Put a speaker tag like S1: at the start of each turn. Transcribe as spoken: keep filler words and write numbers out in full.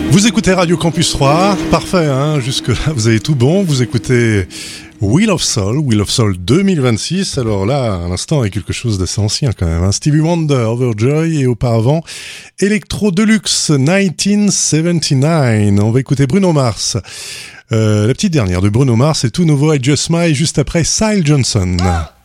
S1: Vous écoutez Radio Campus trois, parfait, hein, jusque-là vous avez tout bon, vous écoutez Wheel of Soul, Wheel of Soul deux mille vingt-six, alors là, à l'instant, avec quelque chose d'assez ancien quand même, hein. Stevie Wonder, Overjoy, et auparavant, Electro Deluxe dix-neuf soixante-dix-neuf, on va écouter Bruno Mars. Euh, la petite dernière de Bruno Mars, c'est tout nouveau I Just Smile, juste après Sile Johnson. Ah